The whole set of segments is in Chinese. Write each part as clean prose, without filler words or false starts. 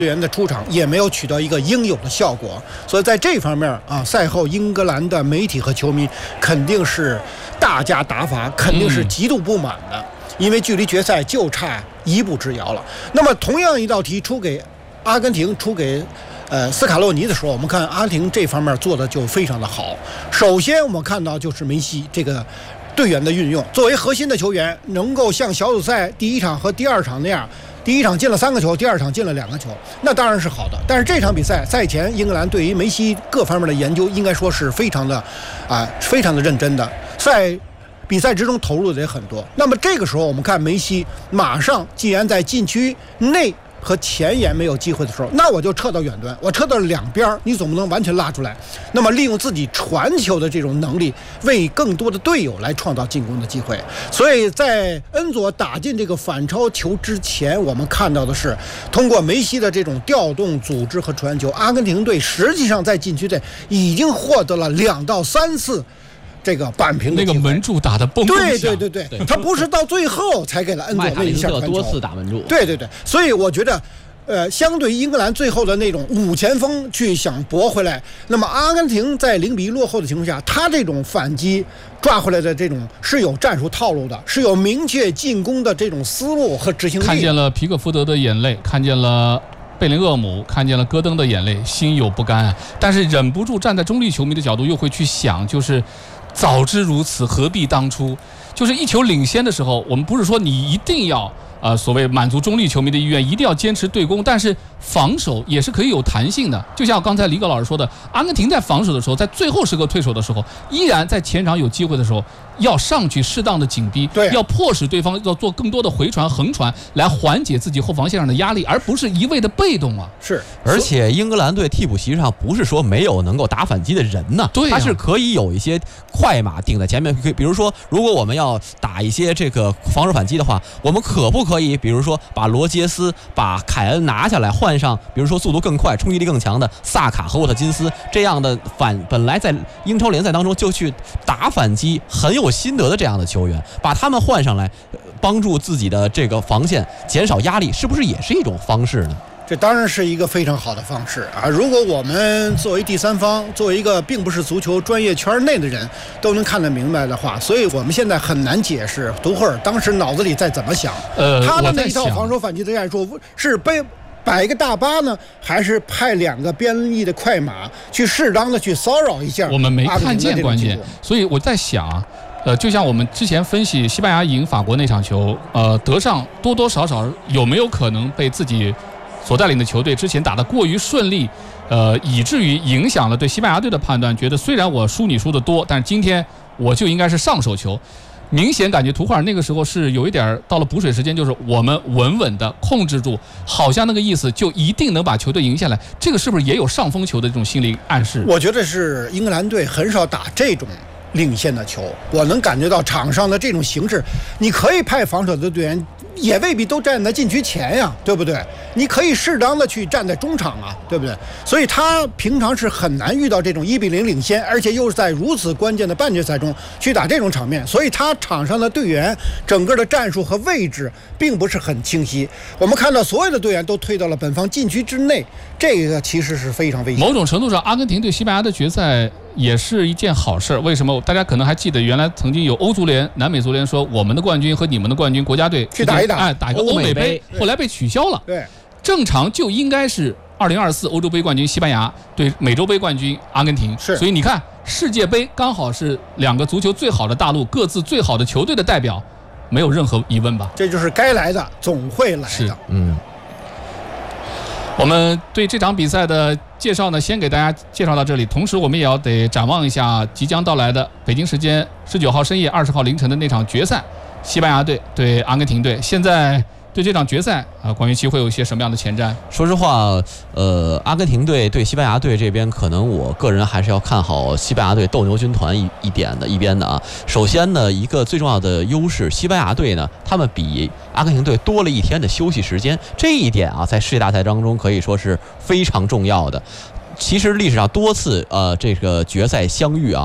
队员的出场也没有取得一个应有的效果，所以在这方面啊，赛后英格兰的媒体和球迷肯定是大加打法，肯定是极度不满的，因为距离决赛就差一步之遥了。那么同样一道题出给阿根廷，出给斯卡洛尼的时候，我们看阿根廷这方面做的就非常的好。首先我们看到就是梅西这个队员的运用，作为核心的球员，能够像小组赛第一场和第二场那样。第一场进了3个球，第二场进了2个球，那当然是好的。但是这场比赛赛前，英格兰对于梅西各方面的研究，应该说是非常的认真的，比赛之中投入的也很多。那么这个时候，我们看梅西马上，既然在禁区内和前沿没有机会的时候，那我就撤到远端，我撤到两边，你总不能完全拉出来。那么利用自己传球的这种能力，为更多的队友来创造进攻的机会。所以在恩佐打进这个反超球之前，我们看到的是通过梅西的这种调动、组织和传球，阿根廷队实际上在禁区内已经获得了2到3次这个扳平的那个门柱打得蹦蹦响。 对，他不是到最后才给了恩佐那一下传球， 多次打门柱。 对，所以我觉得。相对英格兰最后的那种5前锋去想搏回来，那么阿根廷在0-1落后的情况下，他这种反击抓回来的这种是有战术套路的，是有明确进攻的这种思路和执行力。 看见了皮克福德的眼泪，看见了贝林厄姆，看见了戈登的眼泪，心有不甘，但是忍不住站在中立球迷的角度又会去想，就是早知如此何必当初。就是1球领先的时候，我们不是说你一定要所谓满足中立球迷的意愿，一定要坚持对攻，但是防守也是可以有弹性的。就像刚才李葛老师说的，阿根廷在防守的时候，在最后时刻退守的时候，依然在前场有机会的时候，要上去适当的紧逼，要迫使对方要做更多的回传、横传，来缓解自己后防线上的压力，而不是一味的被动啊。 是，而且英格兰队替补席上不是说没有能够打反击的人呢，他是可以有一些快马顶在前面。比如说，如果我们要打一些这个防守反击的话，我们可不可以，比如说把罗杰斯、把凯恩拿下来，换上比如说速度更快、冲击力更强的萨卡和沃特金斯这样的本来在英超联赛当中就去打反击很有心得的这样的球员，把他们换上来，帮助自己的这个防线减少压力，是不是也是一种方式呢？ 这当然是一个非常好的方式啊！如果我们作为第三方，作为一个并不是足球专业圈内的人，都能看得明白的话，所以我们现在很难解释图赫尔当时脑子里在怎么想。他的那一套防守反击的战术是摆一个大巴呢，还是派2个边翼的快马去适当的去骚扰一下？ 我们没看见关键，所以我在想。就像我们之前分析西班牙赢法国那场球，德尚多多少少有没有可能被自己所带领的球队之前打得过于顺利，以至于影响了对西班牙队的判断，觉得虽然我输你输得多，但是今天我就应该是上手球。明显感觉图赫尔那个时候是有一点到了补水时间，就是我们稳稳的控制住，好像那个意思就一定能把球队赢下来。这个是不是也有上风球的这种心理暗示？ 我觉得是英格兰队很少打这种领先的球，我能感觉到场上的这种形式，你可以派防守的队员，也未必都站在禁区前呀，对不对？你可以适当的去站在中场啊，对不对？所以他平常是很难遇到这种1-0领先，而且又是在如此关键的半决赛中去打这种场面，所以他场上的队员整个的战术和位置并不是很清晰。我们看到所有的队员都退到了本方禁区之内，这个其实是非常危险。 某种程度上，阿根廷对西班牙的决赛也是一件好事。为什么？大家可能还记得，原来曾经有欧足联、南美足联说，我们的冠军和你们的冠军国家队去打一打， 打一个欧美杯，后来被取消了。 对， 正常就应该是2024欧洲杯冠军西班牙对美洲杯冠军阿根廷。 是， 所以你看，世界杯刚好是2个足球最好的大陆各自最好的球队的代表，没有任何疑问吧？ 这就是该来的总会来的。 我们对这场比赛的介绍呢，先给大家介绍到这里。同时，我们也要得展望一下即将到来的北京时间19号深夜、20号凌晨的那场决赛，西班牙队对阿根廷队。现在对这场决赛关于其会有一些什么样的前瞻？ 说实话，阿根廷队对西班牙队这边，可能我个人还是要看好西班牙队斗牛军团一边的啊。首先呢，一个最重要的优势，西班牙队呢，他们比阿根廷队多了1天的休息时间，这一点啊，在世界大赛当中可以说是非常重要的。其实历史上多次这个决赛相遇啊，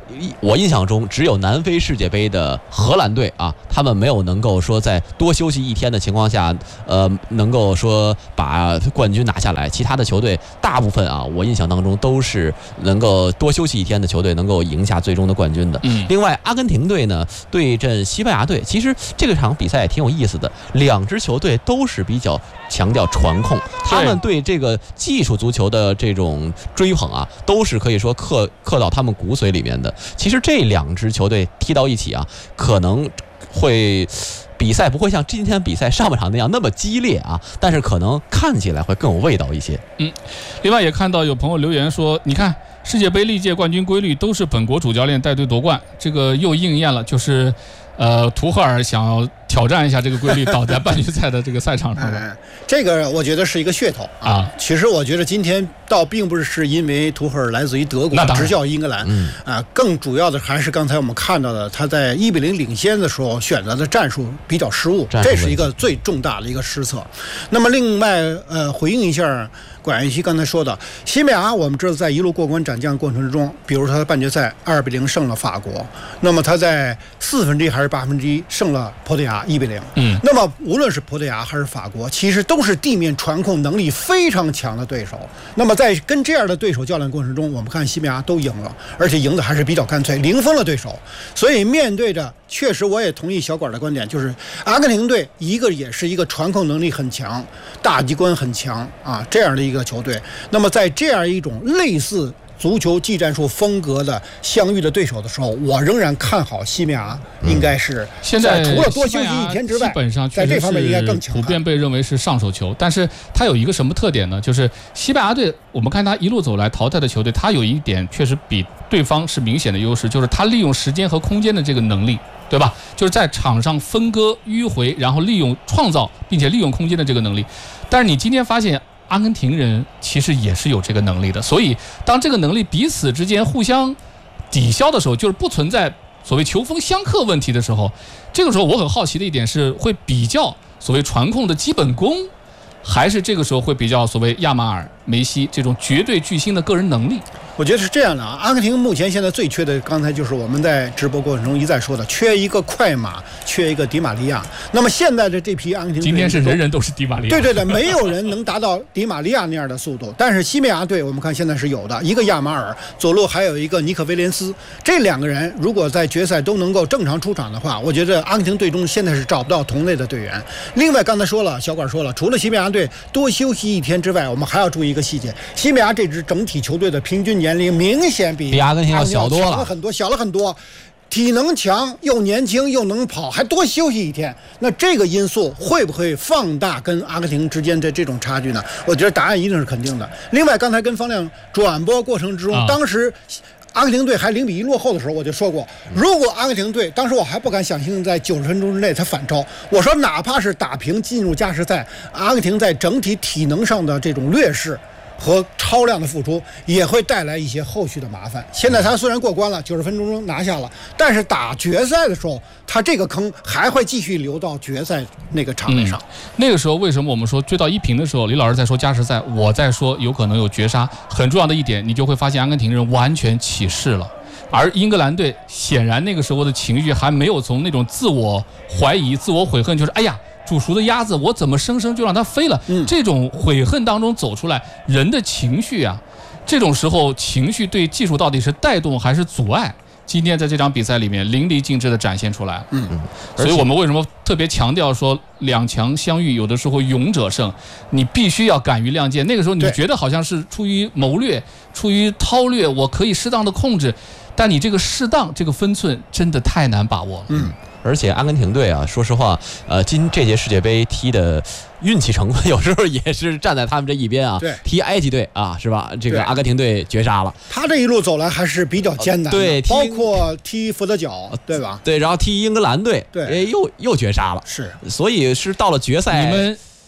我印象中只有南非世界杯的荷兰队啊，他们没有能够说在多休息一天的情况下，能够说把冠军拿下来。其他的球队大部分啊，我印象当中都是能够多休息一天的球队能够赢下最终的冠军的。另外，阿根廷队呢对阵西班牙队，其实这个场比赛也挺有意思的，两支球队都是比较强调传控，他们对这个技术足球的这种追捧啊，都是可以说刻到他们骨髓里面的。其实这两支球队踢到一起啊，可能会比赛不会像今天比赛上半场那样那么激烈啊，但是可能看起来会更有味道一些。 另外也看到有朋友留言说，你看世界杯历届冠军规律都是本国主教练带队夺冠，这个又应验了，就是图赫尔想要挑战一下这个规律，倒在半决赛的这个赛场上。 这个我觉得是一个噱头啊。其实我觉得今天倒并不是因为图赫尔来自于德国执教英格兰更主要的还是刚才我们看到的，他在1-0领先的时候选择的战术比较失误，这是一个最重大的一个失策。那么另外回应一下管元熙刚才说的，西班牙我们知道在一路过关斩将过程之中，比如说他半决赛2-0胜了法国，那么他在1/4还是1/8胜了葡萄牙1-0。那么无论是葡萄牙还是法国，其实都是地面传控能力非常强的对手。那么在跟这样的对手较量过程中，我们看西班牙都赢了，而且赢的还是比较干脆，零封了对手。所以面对着，确实我也同意小管的观点，就是阿根廷队也是一个传控能力很强、大局观很强啊这样的一个球队。那么在这样一种类似足球技战术风格的相遇的对手的时候，我仍然看好西班牙应该是现在除了多休息一天之外， 基本上在这方面应该更强， 普遍被认为是上手球。但是它有一个什么特点呢？就是西班牙队，我们看他一路走来淘汰的球队，他有一点确实比对方是明显的优势，就是他利用时间和空间的这个能力，对吧？就是在场上分割迂回，然后利用创造并且利用空间的这个能力。但是你今天发现阿根廷人其实也是有这个能力的，所以当这个能力彼此之间互相抵消的时候，就是不存在所谓球风相克问题的时候，这个时候我很好奇的一点是，会比较所谓传控的基本功，还是这个时候会比较所谓亚马尔、梅西这种绝对巨星的个人能力？ 我觉得是这样的啊，阿根廷目前现在最缺的，刚才就是我们在直播过程中一再说的，缺一个快马，缺一个迪玛利亚。那么现在的这批阿根廷队今天是人人都是迪玛利亚， 对，没有人能达到迪玛利亚那样的速度。但是西班牙队我们看现在是有的，一个亚马尔，左路还有一个尼克威廉斯，这两个人如果在决赛都能够正常出场的话，我觉得阿根廷队中现在是找不到同类的队员。另外刚才说了，小管说了，除了西班牙队多休息一天之外，我们还要注意一个细节，西班牙这支整体球队的平均年龄明显比阿根廷要小多了， 小了很多，体能强，又年轻又能跑，还多休息一天。那这个因素会不会放大跟阿根廷之间的这种差距呢？我觉得答案一定是肯定的。另外，刚才跟方亮转播过程之中，当时阿根廷队还0-1落后的时候，我就说过，如果阿根廷队当时我还不敢想象在90分钟之内他反超，我说哪怕是打平进入加时赛，阿根廷在整体体能上的这种劣势和超量的付出也会带来一些后续的麻烦。现在他虽然过关了，90分钟中拿下了，但是打决赛的时候，他这个坑还会继续流到决赛那个场面上。 那个时候为什么我们说追到1平的时候，李老师在说加时赛，我在说有可能有绝杀。很重要的一点，你就会发现阿根廷人完全起势了，而英格兰队显然那个时候的情绪还没有从那种自我怀疑、自我悔恨，就是哎呀，煮熟的鸭子，我怎么生生就让它飞了？这种悔恨当中走出来，人的情绪啊，这种时候情绪对技术到底是带动还是阻碍？今天在这场比赛里面淋漓尽致的展现出来。所以我们为什么特别强调说两强相遇，有的时候勇者胜，你必须要敢于亮剑。那个时候你觉得好像是出于谋略、出于韬略，我可以适当的控制，但你这个适当这个分寸真的太难把握了。 而且阿根廷队啊，说实话，这届世界杯踢的运气成分有时候也是站在他们这一边啊。 对， 踢埃及队啊，是吧？这个阿根廷队绝杀了。 他这一路走来还是比较艰难的， 对， 包括踢佛得角，对吧？ 对，然后踢英格兰队， 对， 又绝杀了。 是， 所以是到了决赛， 你们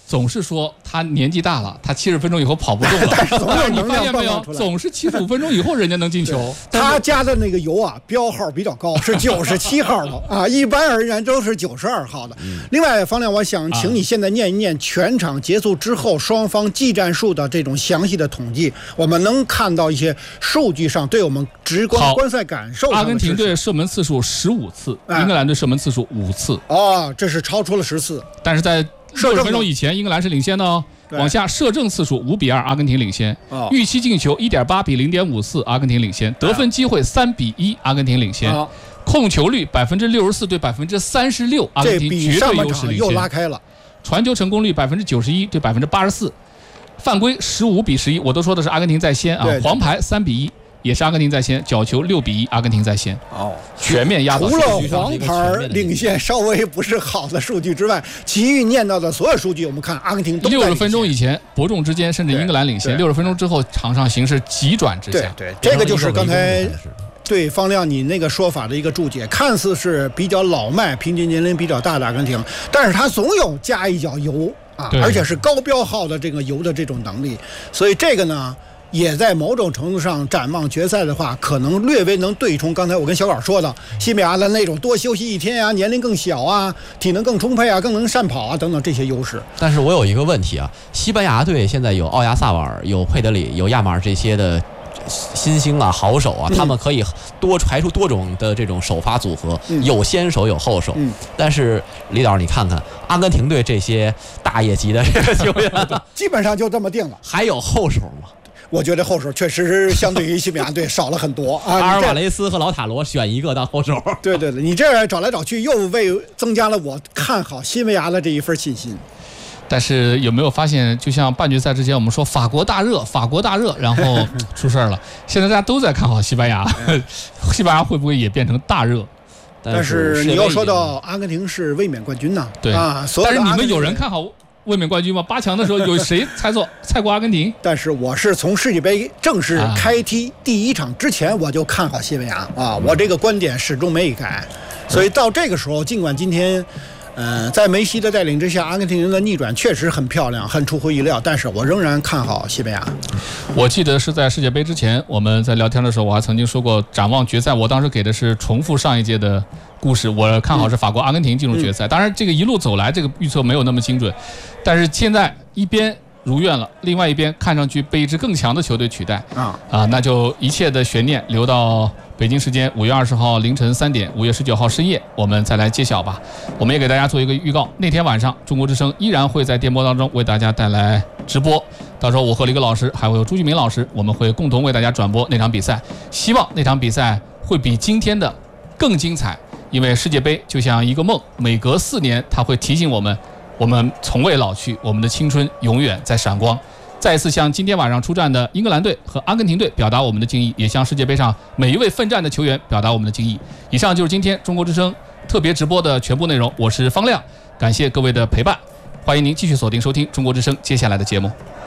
总是说他年纪大了，他70分钟以后跑不动了。但是你发现没有，总是75分钟以后人家能进球。 他加的那个油啊，标号比较高，是97号的啊，一般而言都是92号的。另外，方亮，我想请你现在念一念全场结束之后双方技战术的这种详细的统计，我们能看到一些数据上对我们直观观赛感受。 阿根廷队射门次数15次，英格兰队射门次数5次。 哦，这是超出了10次。 但是在60分钟以前，英格兰是领先的哦。往下射正次数5比2，阿根廷领先。预期进球1.8比0.54，阿根廷领先。得分机会3比1，阿根廷领先。控球率64%对36%，阿根廷绝对优势领先。 又拉开了。 传球成功率91%对84%。犯规15比11，我都说的是阿根廷在先啊。黄牌3比1。也是阿根廷在先，角球6比1，阿根廷在先。全面压倒。 除了黄牌领先稍微不是好的数据之外，其余念到的所有数据，我们看阿根廷都在领先。 60分钟以前伯仲之间，甚至英格兰领先。60分钟之后，场上形势急转直下。 对，这个就是刚才对方亮你那个说法的一个注解，看似是比较老迈、平均年龄比较大的阿根廷，但是他总有加一脚油啊，而且是高标号的这个油的这种能力，所以这个呢。也在某种程度上展望决赛的话，可能略微能对冲刚才我跟小稿说的西班牙的那种多休息1天啊，年龄更小啊，体能更充沛啊，更能善跑啊等等这些优势。 但是我有一个问题啊，西班牙队现在有奥亚萨瓦尔、有佩德里、有亚马尔这些的新星啊、好手啊，他们可以排出多种的这种首发组合，有先手有后手。但是李导，你看看阿根廷队这些大爷级的这个球员， 基本上就这么定了。 还有后手吗？ 我觉得后手确实相对于西班牙队少了很多啊。 阿尔瓦雷斯和劳塔罗选一个当后手。 对，你这找来找去又增加了我看好西班牙的这一份信心。 但是有没有发现，就像半决赛之前我们说法国大热，然后出事了。现在大家都在看好西班牙，西班牙会不会也变成大热？ 但是你要说到阿根廷是卫冕冠军呢？ 对啊，但是你们有人看好卫冕冠军吗？8强的时候有谁猜过阿根廷？ 但是我是从世界杯正式开踢第1场之前我就看好西班牙啊，我这个观点始终没改。所以到这个时候，尽管今天在梅西的带领之下，阿根廷人的逆转确实很漂亮，很出乎意料，但是我仍然看好西班牙。 我记得是在世界杯之前，我们在聊天的时候，我还曾经说过，展望决赛，我当时给的是重复上一届的故事，我看好是法国、阿根廷进入决赛。当然，这个一路走来，这个预测没有那么精准，但是现在一边如愿了，另外一边看上去被一支更强的球队取代那就一切的悬念留到北京时间5月20号凌晨3点，5月19号深夜，我们再来揭晓吧。我们也给大家做一个预告，那天晚上中国之声依然会在电波当中为大家带来直播，到时候我和李戈老师还会有朱俊明老师，我们会共同为大家转播那场比赛。希望那场比赛会比今天的更精彩，因为世界杯就像一个梦，每隔4年它会提醒我们从未老去，我们的青春永远在闪光。再一次向今天晚上出战的英格兰队和阿根廷队表达我们的敬意，也向世界杯上每一位奋战的球员表达我们的敬意。以上就是今天中国之声特别直播的全部内容，我是方亮，感谢各位的陪伴，欢迎您继续锁定收听中国之声接下来的节目。